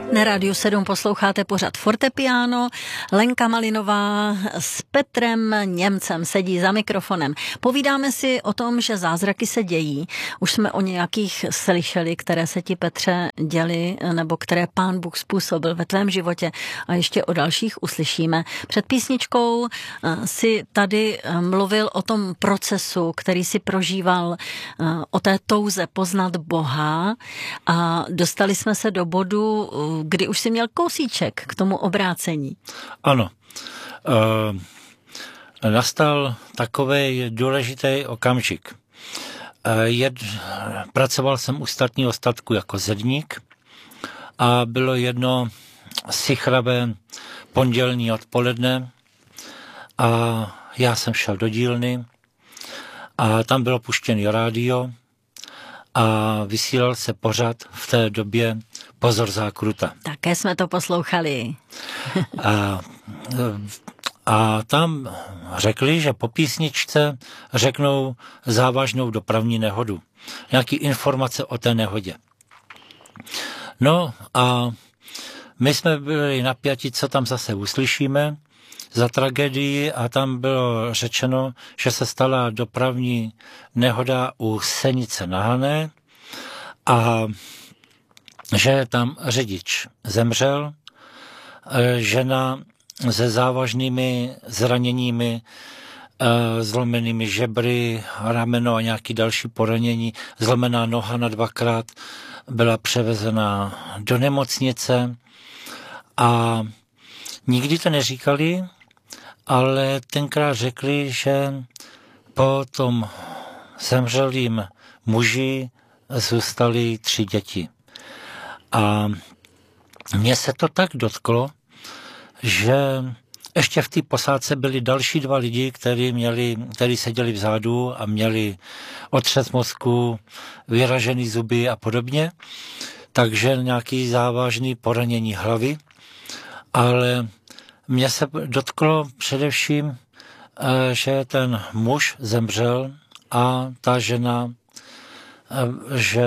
Na Rádiu 7 posloucháte pořad Fortepiano. Lenka Malinová s Petrem Němcem sedí za mikrofonem. Povídáme si o tom, že zázraky se dějí. Už jsme o nějakých slyšeli, které se ti, Petře, děly, nebo které Pán Bůh způsobil ve tvém životě, a ještě o dalších uslyšíme. Před písničkou si tady mluvil o tom procesu, který si prožíval, o té touze poznat Boha, a dostali jsme se do bodu, kdy už jsi měl kousíček k tomu obrácení. Ano. Nastal takový důležitý okamžik. Pracoval jsem u Státního statku jako zedník a bylo jedno sichravé pondělní odpoledne a já jsem šel do dílny a tam bylo puštěný rádio a vysílal se pořad v té době Pozor zákruta. Také jsme to poslouchali. A tam řekli, že po písničce řeknou závažnou dopravní nehodu. Nějaký informace o té nehodě. No a my jsme byli napjati, co tam zase uslyšíme za tragédii, a tam bylo řečeno, že se stala dopravní nehoda u Senice na Hané a že tam řidič zemřel, žena se závažnými zraněními, zlomenými žebry, rameno a nějaký další poranění, zlomená noha na 2krát, byla převezena do nemocnice a nikdy to neříkali, ale tenkrát řekli, že po tom zemřelým muži zůstaly 3 děti. A mně se to tak dotklo, že ještě v té posádce byli další 2 lidi, kteří seděli vzadu a měli otřes mozku, vyražený zuby a podobně, takže nějaký závažný poranění hlavy. Ale mě se dotklo především, že ten muž zemřel a ta žena, že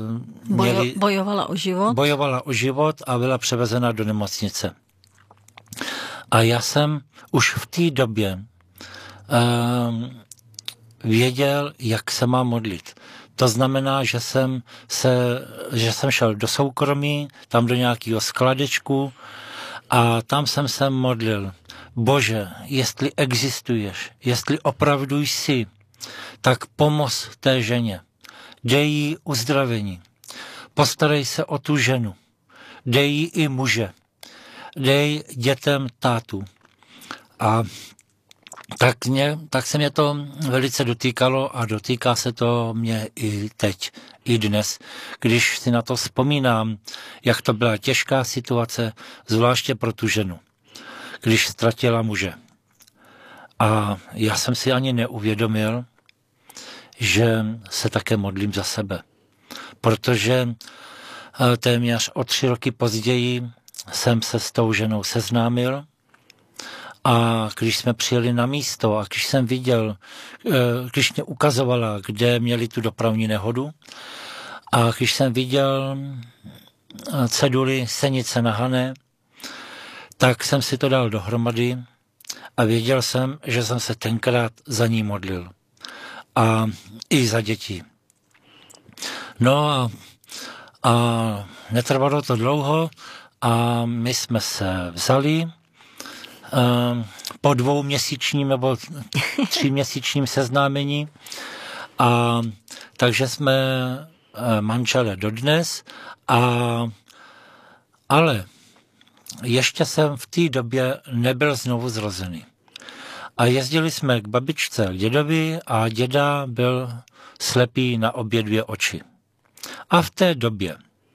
bojovala o život a byla převezena do nemocnice. A já jsem už v té době věděl, jak se mám modlit. To znamená, že jsem šel do soukromí, tam do nějakého skladečku a tam jsem se modlil. Bože, jestli existuješ, jestli opravdu jsi, tak pomoz té ženě. Dej jí uzdravení. Postarej se o tu ženu. Dej jí i muže. Dej dětem tátu. A tak se mě to velice dotýkalo a dotýká se to mě i teď, i dnes. Když si na to vzpomínám, jak to byla těžká situace, zvláště pro tu ženu, když ztratila muže. A já jsem si ani neuvědomil, že se také modlím za sebe. Protože téměř o 3 roky později jsem se s tou ženou seznámil a když jsme přijeli na místo a když jsem viděl, když mě ukazovala, kde měli tu dopravní nehodu, a když jsem viděl ceduli Senice na Hané, tak jsem si to dal dohromady a věděl jsem, že jsem se tenkrát za ní modlil. A i za děti. No a netrvalo to dlouho a my jsme se vzali po 2měsíčním nebo 3měsíčním seznámení, a takže jsme manželé dodnes, ale ještě jsem v té době nebyl znovu zrozený. A jezdili jsme k babičce, k dědovi, a děda byl slepý na obě 2 oči. A v té době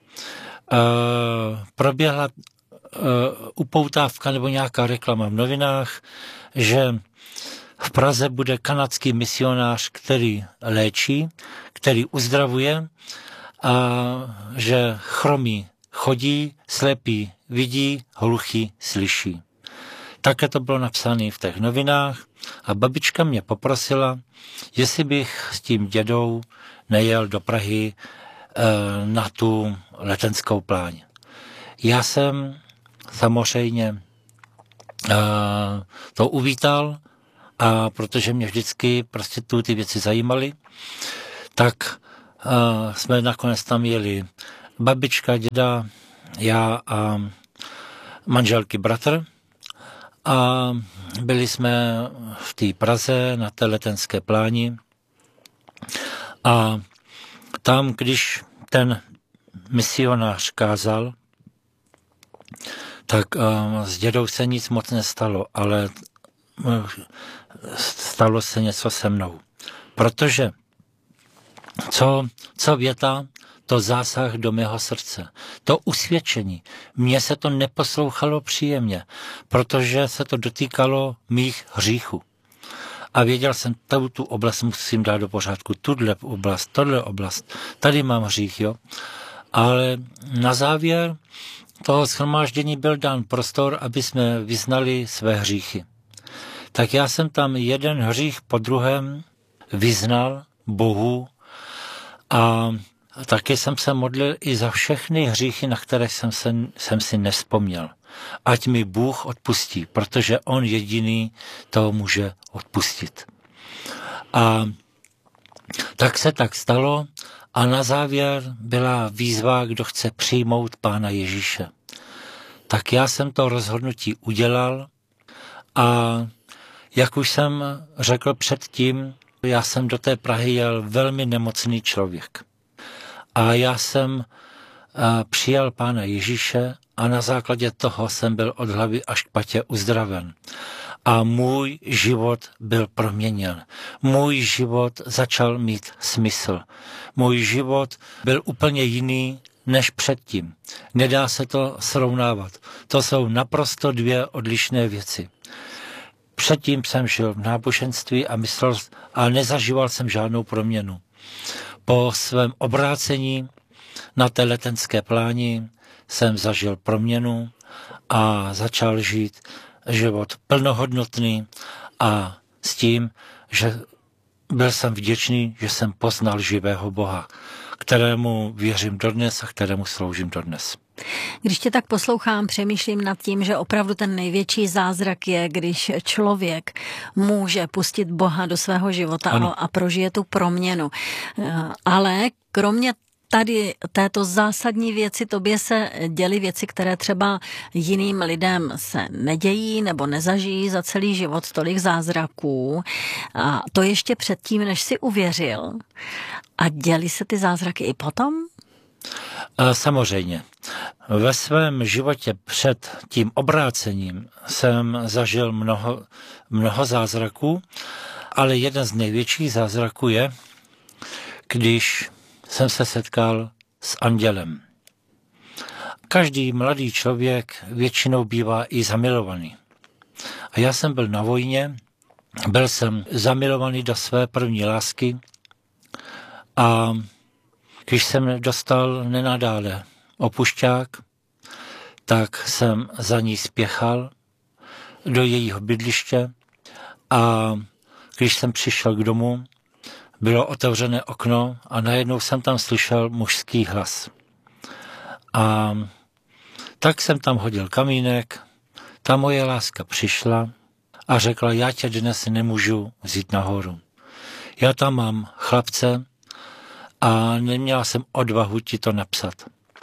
proběhla upoutávka nebo nějaká reklama v novinách, že v Praze bude kanadský misionář, který léčí, který uzdravuje, a že chromí chodí, slepý vidí, hluchý slyší. Také to bylo napsané v těch novinách a babička mě poprosila, jestli bych s tím dědou nejel do Prahy na tu letenskou pláň. já jsem samozřejmě to uvítal, a protože mě vždycky prostě ty věci zajímaly, tak jsme nakonec tam jeli babička, děda, já a manželky bratr a byli jsme v té Praze na té Letenské pláni a tam, když ten misionář kázal, tak s dědou se nic moc nestalo, ale stalo se něco se mnou. Protože co věta, to zásah do mého srdce. To usvědčení. Mně se to neposlouchalo příjemně, protože se to dotýkalo mých hříchů. A věděl jsem, tu oblast musím dát do pořádku, tohle oblast, tady mám hřích, jo. Ale na závěr toho shromáždění byl dán prostor, aby jsme vyznali své hříchy. Tak já jsem tam jeden hřích po druhém vyznal Bohu a taky jsem se modlil i za všechny hříchy, na které jsem si nevzpomněl. Ať mi Bůh odpustí, protože on jediný to může odpustit. A tak se tak stalo a na závěr byla výzva, kdo chce přijmout Pána Ježíše. Tak já jsem to rozhodnutí udělal a jak už jsem řekl předtím, já jsem do té Prahy jel velmi nemocný člověk. A já jsem přijal Pána Ježíše a na základě toho jsem byl od hlavy až k patě uzdraven. A můj život byl proměněn. Můj život začal mít smysl. Můj život byl úplně jiný než předtím. Nedá se to srovnávat. To jsou naprosto dvě odlišné věci. Předtím jsem žil v náboženství a nezažíval jsem žádnou proměnu. Po svém obrácení na té Letenské pláni jsem zažil proměnu a začal žít život plnohodnotný a s tím, že byl jsem vděčný, že jsem poznal živého Boha, kterému věřím dodnes a kterému sloužím dodnes. Když tě tak poslouchám, přemýšlím nad tím, že opravdu ten největší zázrak je, když člověk může pustit Boha do svého života a prožije tu proměnu. Ale kromě tady této zásadní věci, tobě se děly věci, které třeba jiným lidem se nedějí nebo nezažijí za celý život, tolik zázraků. A to ještě předtím, než si uvěřil. A děly se ty zázraky i potom? Samozřejmě. Ve svém životě před tím obrácením jsem zažil mnoho zázraků, ale jeden z největších zázraků je, když jsem se setkal s andělem. Každý mladý člověk většinou bývá i zamilovaný. A já jsem byl na vojně, byl jsem zamilovaný do své první lásky a když jsem dostal nenadále opušťák, tak jsem za ní spěchal do jejího bydliště a když jsem přišel k domu, bylo otevřené okno a najednou jsem tam slyšel mužský hlas. A tak jsem tam hodil kamínek, ta moje láska přišla a řekla, já tě dnes nemůžu vzít nahoru. Já tam mám chlapce a neměla jsem odvahu ti to napsat.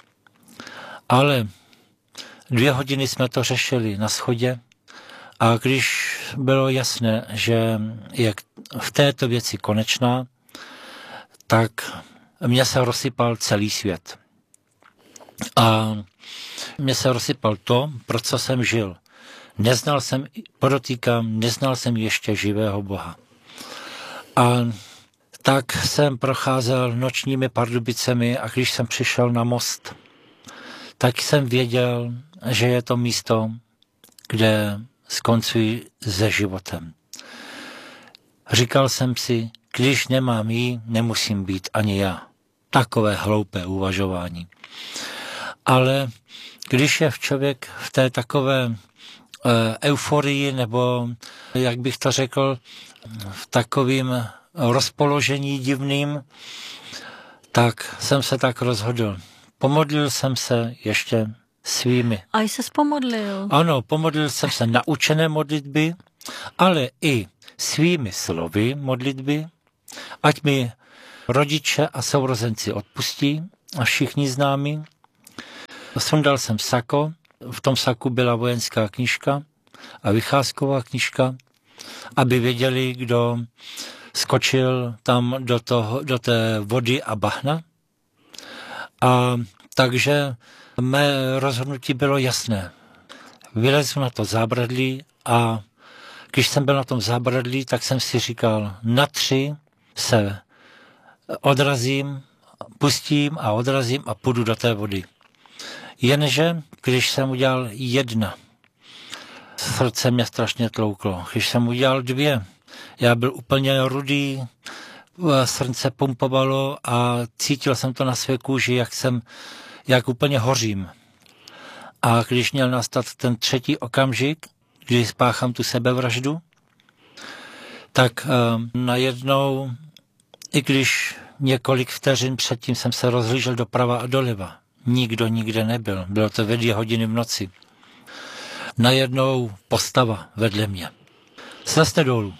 Ale 2 hodiny jsme to řešili na schodě a když bylo jasné, že je v této věci konečná, tak mě se rozsypal celý svět. A mě se rozsypal to, pro co jsem žil. Neznal jsem ještě živého Boha. A tak jsem procházel nočními Pardubicemi a když jsem přišel na most, tak jsem věděl, že je to místo, kde skoncuji se životem. Říkal jsem si, když nemám jí, nemusím být ani já. Takové hloupé uvažování. Ale když je člověk v té takové euforii, nebo jak bych to řekl, v takovým rozpoložení divným, tak jsem se tak rozhodl. Pomodlil jsem se ještě svými. A jsi se pomodlil. Ano, pomodlil jsem se naučené modlitby, ale i svými slovy modlitby, ať mi rodiče a sourozenci odpustí a všichni známí. Sundal jsem sako, v tom saku byla vojenská knížka a vycházková knížka, aby věděli, kdo skočil tam do té vody a bahna. A takže mé rozhodnutí bylo jasné. Vylezu na to zábradlí a když jsem byl na tom zábradlí, tak jsem si říkal, na 3 se odrazím, pustím a odrazím a půjdu do té vody. Jenže, když jsem udělal 1, srdce mě strašně tlouklo. Když jsem udělal 2, já byl úplně rudý, srdce pumpovalo a cítil jsem to na své kůži, jak úplně hořím. A když měl nastat ten 3. okamžik, kdy spáchám tu sebevraždu, tak najednou, i když několik vteřin předtím jsem se rozhlížel doprava a doleva, nikdo nikde nebyl, bylo to ve 2 hodiny v noci. Najednou postava vedle mě. Slezte dolů.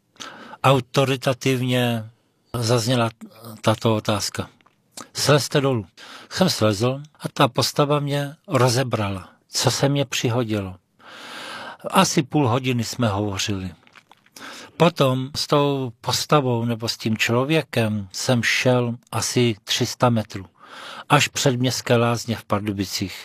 Autoritativně zazněla tato otázka. Slezte dolů. Jsem slezl a ta postava mě rozebrala. Co se mě přihodilo? Asi půl hodiny jsme hovořili. Potom s tou postavou nebo s tím člověkem jsem šel asi 300 metrů. Až před Městské lázně v Pardubicích.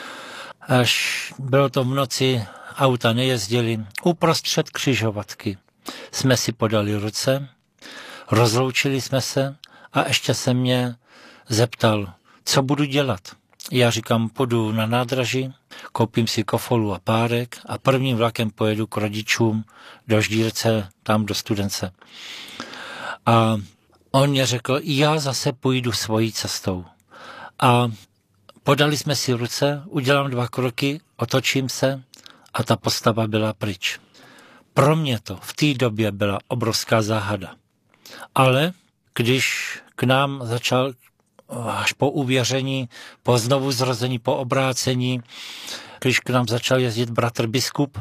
Až bylo to v noci, auta nejezdily. Uprostřed křižovatky jsme si podali ruce, rozloučili jsme se a ještě se mě zeptal, co budu dělat. Já říkám, půjdu na nádraží, koupím si kofolu a párek a prvním vlakem pojedu k rodičům do Ždírce, tam do Studence. A on mě řekl, já zase půjdu svojí cestou. A podali jsme si ruce, udělám 2 kroky, otočím se a ta postava byla pryč. Pro mě to v té době byla obrovská záhada. Ale když k nám začal až po uvěření, po znovu zrození, po obrácení, když k nám začal jezdit bratr biskup,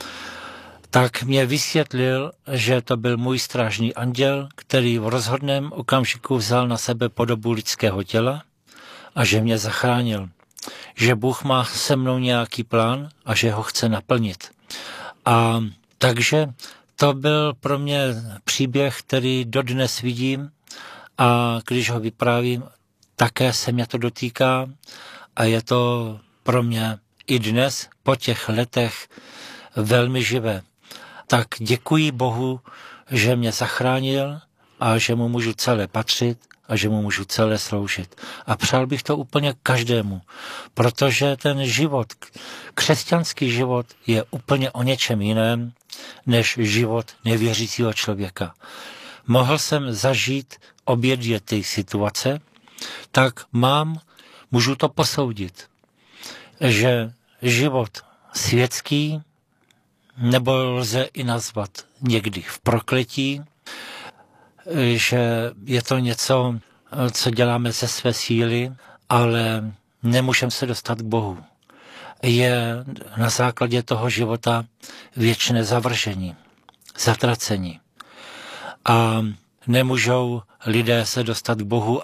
tak mě vysvětlil, že to byl můj strážný anděl, který v rozhodném okamžiku vzal na sebe podobu lidského těla a že mě zachránil. Že Bůh má se mnou nějaký plán a že ho chce naplnit. A takže to byl pro mě příběh, který dodnes vidím a když ho vyprávím, také se mě to dotýká a je to pro mě i dnes po těch letech velmi živé. Tak děkuji Bohu, že mě zachránil a že mu můžu celé patřit a že mu můžu celé sloužit. A přál bych to úplně každému, protože ten život, křesťanský život je úplně o něčem jiném, než život nevěřícího člověka. Mohl jsem zažít obě 2 ty situace, tak můžu to posoudit, že život světský, nebo lze i nazvat někdy v prokletí, že je to něco, co děláme ze své síly, ale nemůžeme se dostat k Bohu. Je na základě toho života věčné zavržení, zatracení. A nemůžou lidé se dostat k Bohu,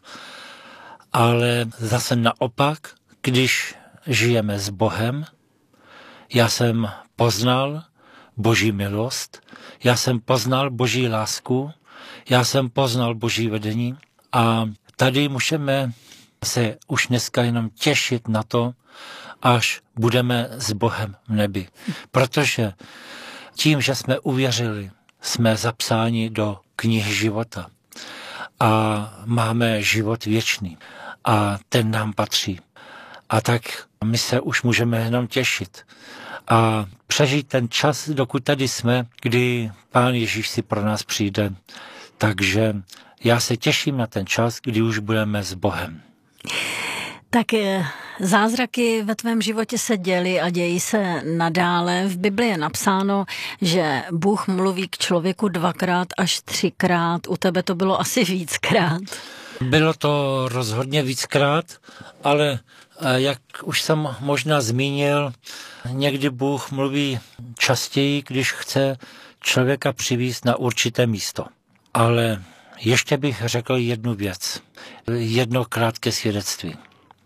ale zase naopak, když žijeme s Bohem, já jsem poznal Boží milost, já jsem poznal Boží lásku, já jsem poznal Boží vedení a tady můžeme se už dneska jenom těšit na to, až budeme s Bohem v nebi. Protože tím, že jsme uvěřili, jsme zapsáni do knihy života a máme život věčný a ten nám patří. A tak my se už můžeme jenom těšit a přežít ten čas, dokud tady jsme, kdy Pán Ježíš si pro nás přijde. Takže já se těším na ten čas, kdy už budeme s Bohem. Tak zázraky ve tvém životě se děly a dějí se nadále. V Bibli je napsáno, že Bůh mluví k člověku 2krát až 3krát. U tebe to bylo asi víckrát. Bylo to rozhodně víckrát, ale Jak už jsem možná zmínil, někdy Bůh mluví častěji, když chce člověka přivést na určité místo. Ale ještě bych řekl jednu věc, jedno krátké svědectví.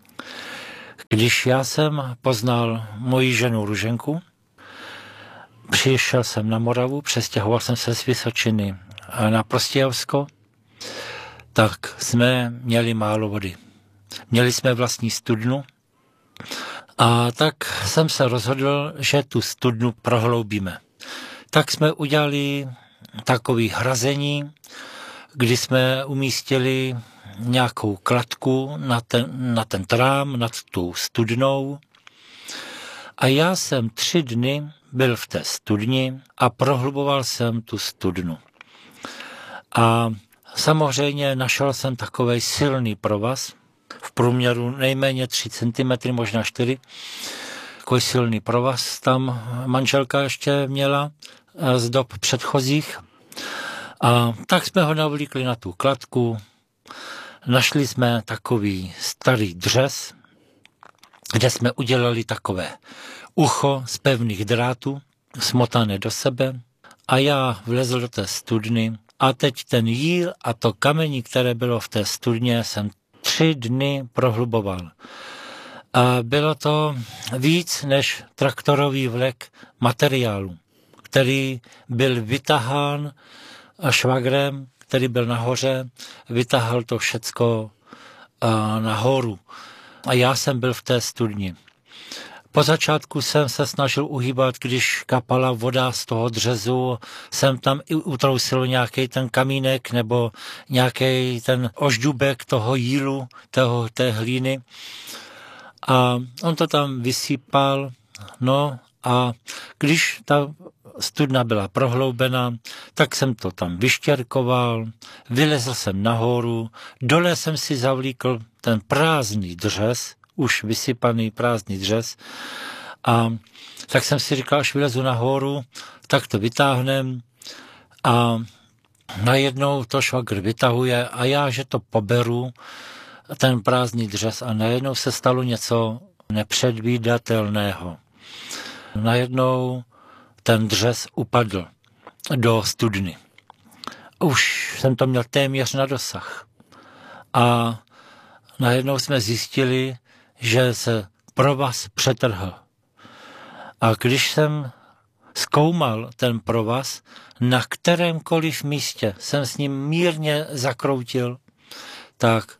Když já jsem poznal moji ženu Ruženku, přišel jsem na Moravu, přestěhoval jsem se z Vysočiny na Prostějovsko, tak jsme měli málo vody. Měli jsme vlastní studnu a tak jsem se rozhodl, že tu studnu prohloubíme. Tak jsme udělali takové hrazení, kdy jsme umístili nějakou kladku na ten trám nad tu studnou a já jsem 3 dny byl v té studni a prohluboval jsem tu studnu. A samozřejmě našel jsem takovej silný provaz, v průměru nejméně 3 cm, možná 4. Takový silný provaz tam manželka ještě měla z dob předchozích. A tak jsme ho navlíkli na tu kladku. Našli jsme takový starý dřez, kde jsme udělali takové ucho z pevných drátů, smotané do sebe. A já vlezl do té studny a teď ten jíl a to kamení, které bylo v té studně, jsem 3 dny prohluboval. A bylo to víc než traktorový vlek materiálu, který byl vytahán švagrem, který byl nahoře, vytahal to všecko nahoru. A já jsem byl v té studni. Po začátku jsem se snažil uhýbat, když kapala voda z toho dřezu, jsem tam i utrousil nějaký ten kamínek nebo nějaký ten ožďubek toho jílu, té hlíny. A on to tam vysypal, no a když ta studna byla prohloubena, tak jsem to tam vyštěrkoval, vylezl jsem nahoru, dole jsem si zavlíkl ten prázdný dřez, už vysypaný prázdný dřez. A tak jsem si říkal, až vylezu nahoru, tak to vytáhnem a najednou to švagr vytahuje a já, že to poberu, ten prázdný dřez a najednou se stalo něco nepředvídatelného. Najednou ten dřez upadl do studny. Už jsem to měl téměř na dosah. A najednou jsme zjistili, že se provaz přetrhl. A když jsem zkoumal ten provaz, na kterémkoliv místě jsem s ním mírně zakroutil, tak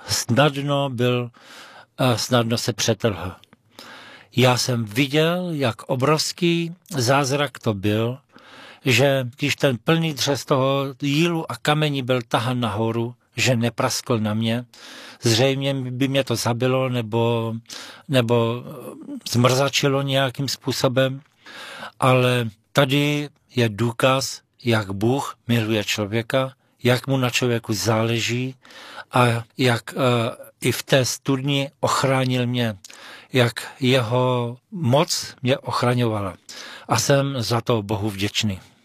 snadno se přetrhl. Já jsem viděl, jak obrovský zázrak to byl, že když ten plný dřez toho jílu a kamení byl tahan nahoru, že nepraskl na mě, zřejmě by mě to zabilo nebo zmrzačilo nějakým způsobem, ale tady je důkaz, jak Bůh miluje člověka, jak mu na člověku záleží a jak i v té studni ochránil mě, jak jeho moc mě ochraňovala. A jsem za to Bohu vděčný.